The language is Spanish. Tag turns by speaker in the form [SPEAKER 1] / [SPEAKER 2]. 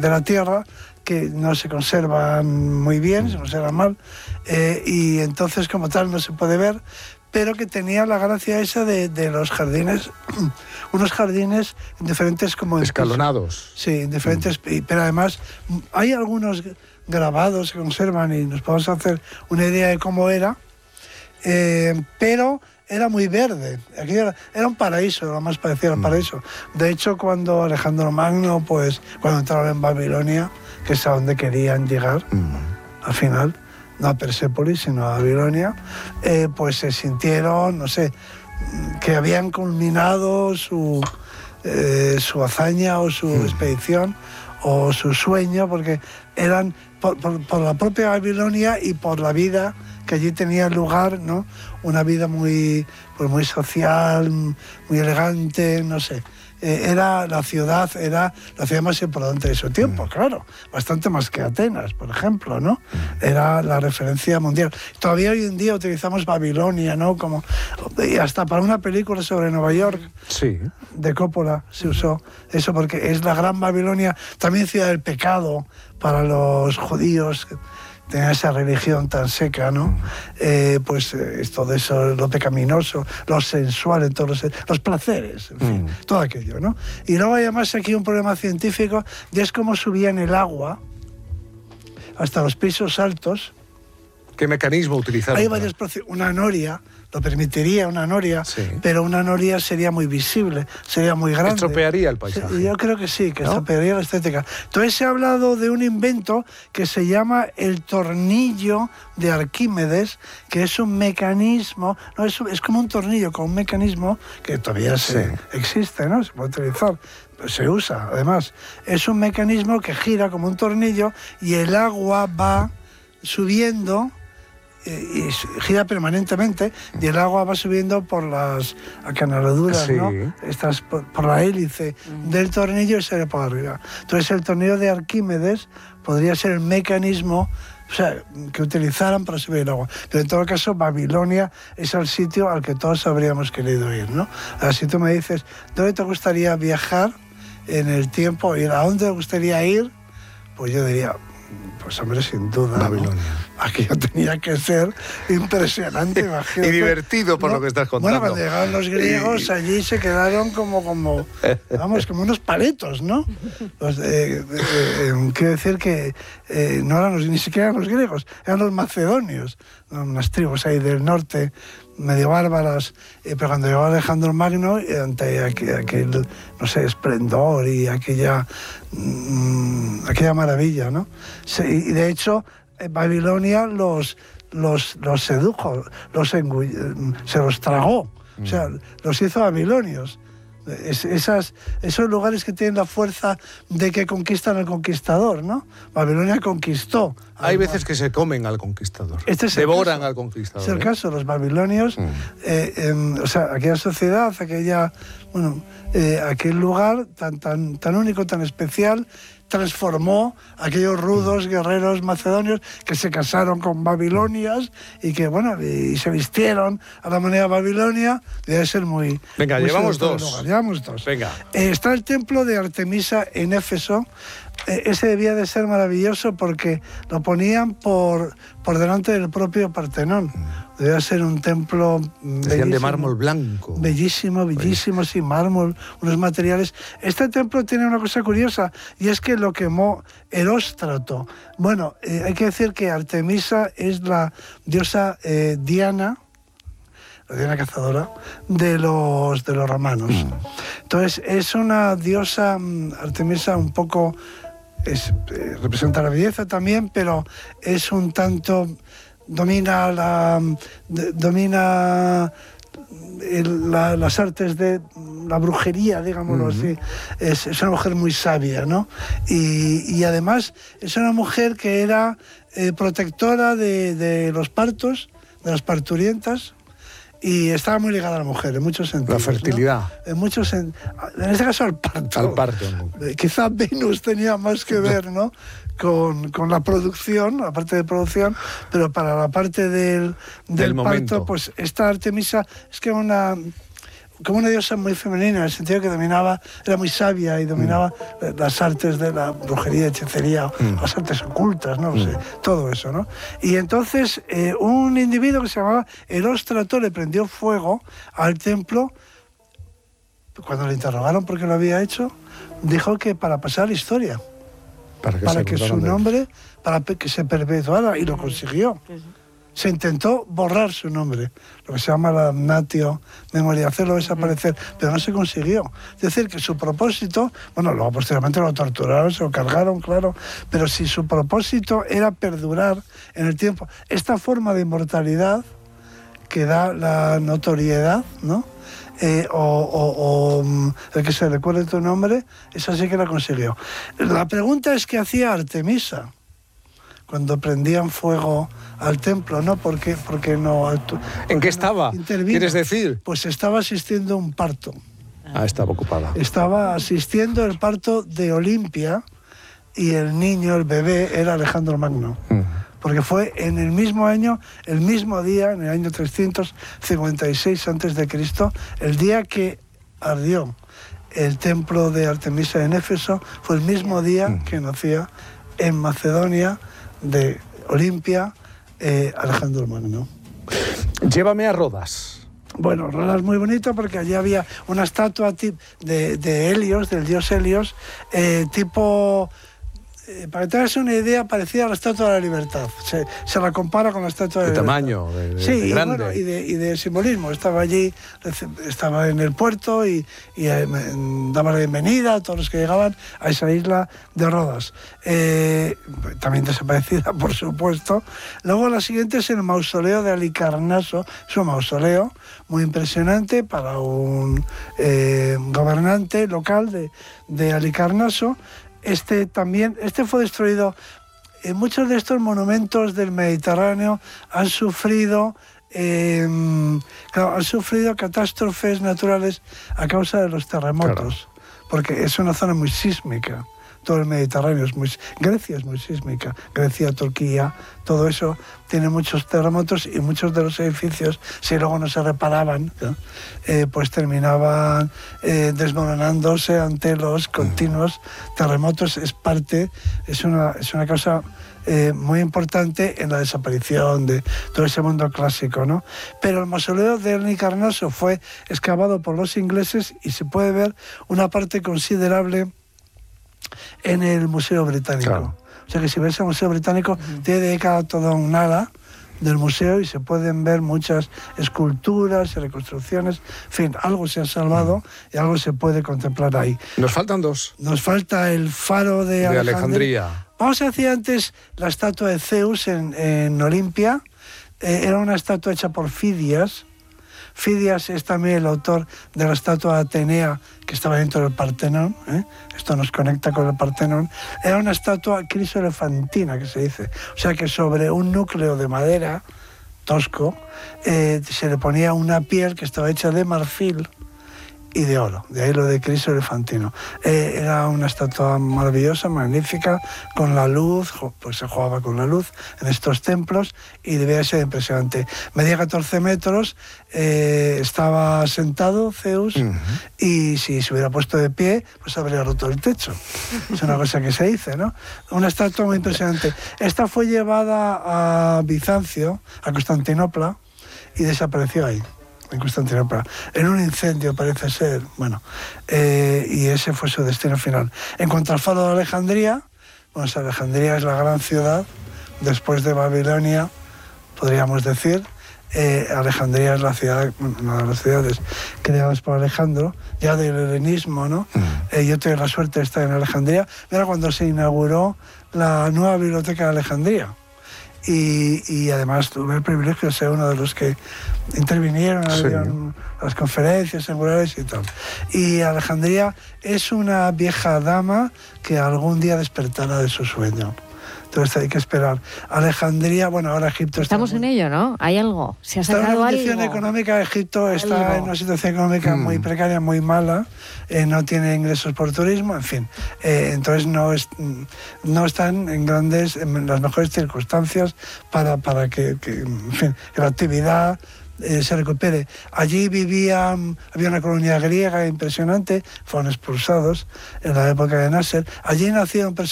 [SPEAKER 1] de la tierra, que no se conservan muy bien, se conservan mal, y entonces como tal no se puede ver, pero que tenía la gracia esa de los jardines, unos jardines en diferentes como...
[SPEAKER 2] escalonados.
[SPEAKER 1] Sí, en diferentes, pero además hay algunos grabados que conservan y nos podemos hacer una idea de cómo era, pero era muy verde, aquello era un paraíso, lo más parecido al paraíso. De hecho, cuando Alejandro Magno, pues cuando entraron en Babilonia, que es a donde querían llegar, al final, no a Persépolis, sino a Babilonia, pues se sintieron, no sé, que habían culminado su hazaña o su expedición o su sueño, porque eran por la propia Babilonia y por la vida que allí tenía lugar, ¿no? Una vida muy, pues muy social, muy elegante, no sé. Era la ciudad más importante de su tiempo, claro, bastante más que Atenas, por ejemplo, ¿no? Era la referencia mundial. Todavía hoy en día utilizamos Babilonia, ¿no? Como, y hasta para una película sobre Nueva York,
[SPEAKER 2] sí,
[SPEAKER 1] de Coppola se usó eso, porque es la gran Babilonia, también ciudad del pecado para los judíos, tener esa religión tan seca, ¿no? Pues es todo eso, lo pecaminoso, lo sensual, en todos los placeres, en fin, todo aquello, ¿no? Y luego hay además aquí un problema científico, y es cómo subían el agua hasta los pisos altos.
[SPEAKER 2] ¿Qué mecanismo utilizaron?
[SPEAKER 1] Hay varios procesos. Una noria, lo permitiría una noria, sí, pero una noria sería muy visible, sería muy grande.
[SPEAKER 2] Estropearía el paisaje.
[SPEAKER 1] Yo creo que sí, que estropearía la estética. Entonces se ha hablado de un invento que se llama el tornillo de Arquímedes, que es un mecanismo, no, es como un tornillo con un mecanismo que todavía existe, ¿no? Se puede utilizar. Se usa, además. Es un mecanismo que gira como un tornillo y el agua va subiendo y gira permanentemente y el agua va subiendo por las acanaladuras, ¿no? Estas por la hélice del tornillo y sale por arriba. Entonces el tornillo de Arquímedes podría ser el mecanismo, o sea, que utilizaran para subir el agua. Pero en todo caso, Babilonia es el sitio al que todos habríamos querido ir, ¿no? Ahora, si tú me dices, ¿dónde te gustaría viajar en el tiempo? ¿A dónde te gustaría ir? Pues yo diría, pues hombre, sin duda,
[SPEAKER 2] Babilonia.
[SPEAKER 1] ¿no? Aquello tenía que ser impresionante, imagínate.
[SPEAKER 2] Y divertido por lo que estás contando.
[SPEAKER 1] Bueno, cuando llegaron los griegos, allí se quedaron como unos paletos, ¿no? Pues, quiero decir que no eran ni siquiera los griegos, eran los macedonios, unas tribus ahí del norte, medio bárbaras, pero cuando llegó Alejandro Magno, ante aquel, no sé, esplendor y aquella maravilla, ¿no? Y de hecho, Babilonia los sedujo, se los tragó, o sea, los hizo babilonios. Esos lugares que tienen la fuerza de que conquistan al conquistador, ¿no? Babilonia conquistó.
[SPEAKER 2] Hay veces que se comen al conquistador, devoran al conquistador.
[SPEAKER 1] Es el caso, los babilonios, o sea, aquella sociedad, aquel lugar tan único, tan especial, transformó a aquellos rudos guerreros macedonios que se casaron con babilonias y que, y se vistieron a la manera babilonia. Debe ser muy...
[SPEAKER 2] Venga,
[SPEAKER 1] muy
[SPEAKER 2] llevamos dos.
[SPEAKER 1] Llevamos dos.
[SPEAKER 2] Venga.
[SPEAKER 1] Está el templo de Artemisa en Éfeso. Ese debía de ser maravilloso porque lo ponían por delante del propio Partenón. Debía ser un templo
[SPEAKER 2] bellísimo, de mármol blanco.
[SPEAKER 1] Bellísimo, sí, mármol, unos materiales. Este templo tiene una cosa curiosa, y es que lo quemó Heróstrato. Bueno, hay que decir que Artemisa es la diosa Diana, la Diana cazadora, de los romanos. Entonces, es una diosa, Artemisa, un poco... representa la belleza también, pero es un tanto... domina las artes de la brujería, digámoslo así. Es una mujer muy sabia, ¿no? Y además es una mujer que era protectora de los partos, de las parturientas, y estaba muy ligada a la mujer en muchos sentidos.
[SPEAKER 2] La fertilidad.
[SPEAKER 1] ¿No? En este caso al parto.
[SPEAKER 2] Al parto.
[SPEAKER 1] Quizá Venus tenía más que ver, ¿no? Con la producción, la parte de producción, pero para la parte del parto, pues esta Artemisa es que como una diosa muy femenina, en el sentido que era muy sabia y dominaba las artes de la brujería, hechicería, las artes ocultas, no sé, todo eso, ¿no? Y entonces un individuo que se llamaba Eróstrato le prendió fuego al templo. Cuando le interrogaron por qué lo había hecho, dijo que para pasar la historia, para que su nombre, para que se perpetuara, y lo consiguió. Se intentó borrar su nombre, lo que se llama la damnatio memoria, hacerlo desaparecer, pero no se consiguió. Es decir, que su propósito, bueno, luego posteriormente lo torturaron, se lo cargaron, claro, pero si su propósito era perdurar en el tiempo, esta forma de inmortalidad que da la notoriedad, ¿no? El que se recuerde tu nombre, esa sí que la consiguió. La pregunta es qué hacía Artemisa cuando prendían fuego al templo, ¿no? ¿Por qué no
[SPEAKER 2] ¿En qué estaba? ¿Quieres decir?
[SPEAKER 1] Pues estaba asistiendo a un parto.
[SPEAKER 2] Estaba ocupada.
[SPEAKER 1] Estaba asistiendo al parto de Olimpia y el niño, el bebé, era Alejandro Magno. Porque fue en el mismo año, el mismo día, en el año 356 a.C., el día que ardió el templo de Artemisa en Éfeso, fue el mismo día que nacía en Macedonia de Olimpia Alejandro Magno.
[SPEAKER 2] Llévame a Rodas.
[SPEAKER 1] Bueno, Rodas es muy bonito porque allí había una estatua de Helios, del dios Helios, tipo... para que te hagas una idea, parecida a la Estatua de la Libertad. Se la compara con la Estatua de la
[SPEAKER 2] tamaño,
[SPEAKER 1] Libertad.
[SPEAKER 2] De grande.
[SPEAKER 1] Bueno, y de simbolismo. Estaba allí, estaba en el puerto y daba la bienvenida a todos los que llegaban a esa isla de Rodas. También desaparecida, por supuesto. Luego la siguiente es el mausoleo de Halicarnaso. Es un mausoleo muy impresionante para un gobernante local de Halicarnaso. Este fue destruido. Muchos de estos monumentos del Mediterráneo han sufrido catástrofes naturales a causa de los terremotos, porque es una zona muy sísmica. Todo el Mediterráneo Grecia es muy sísmica. Grecia, Turquía, todo eso tiene muchos terremotos y muchos de los edificios, si luego no se reparaban, ¿no? Pues terminaban desmoronándose ante los continuos terremotos. Es una causa muy importante en la desaparición de todo ese mundo clásico, ¿no? Pero el mausoleo de Halicarnaso fue excavado por los ingleses y se puede ver una parte considerable en el Museo Británico. Claro. O sea que si ves el Museo Británico, tiene dedicado toda un ala del museo y se pueden ver muchas esculturas y reconstrucciones. En fin, algo se ha salvado y algo se puede contemplar ahí.
[SPEAKER 2] Nos faltan dos.
[SPEAKER 1] Nos falta el faro de
[SPEAKER 2] Alejandría.
[SPEAKER 1] Vamos a decir antes la estatua de Zeus en Olimpia. Era una estatua hecha por Fidias. Fidias es también el autor de la estatua de Atenea que estaba dentro del Partenón. Esto nos conecta con el Partenón. Era una estatua crisoelefantina, que se dice. O sea que sobre un núcleo de madera tosco se le ponía una piel que estaba hecha de marfil y de oro, de ahí lo de crisoelefantino. Era una estatua maravillosa, magnífica, con la luz, pues se jugaba con la luz en estos templos y debía ser impresionante. Medía 14 metros, estaba sentado Zeus y si se hubiera puesto de pie, pues habría roto el techo. Es una cosa que se dice, ¿no? Una estatua muy impresionante. Esta fue llevada a Bizancio, a Constantinopla, y desapareció ahí, en Constantinopla, en un incendio parece ser, y ese fue su destino final. En cuanto al faro de Alejandría, Alejandría es la gran ciudad, después de Babilonia, podríamos decir. Alejandría es la ciudad, una de las ciudades creadas por Alejandro, ya del helenismo, ¿no? Yo tuve la suerte de estar en Alejandría. Era cuando se inauguró la nueva biblioteca de Alejandría. Y además tuve el privilegio de ser uno de los que intervinieron en las conferencias singulares y tal. Y Alejandría es una vieja dama que algún día despertará de su sueño. Entonces hay que esperar. Alejandría, ahora Egipto está...
[SPEAKER 3] Estamos en ello, ¿no? ¿Hay algo? ¿Se ha sacado algo?
[SPEAKER 1] Está en una condición económica, Egipto está en una situación económica muy precaria, muy mala, no tiene ingresos por turismo, en fin. Entonces no están en las mejores circunstancias para que la actividad se recupere. Allí había una colonia griega impresionante, fueron expulsados en la época de Nasser. Allí nacieron personas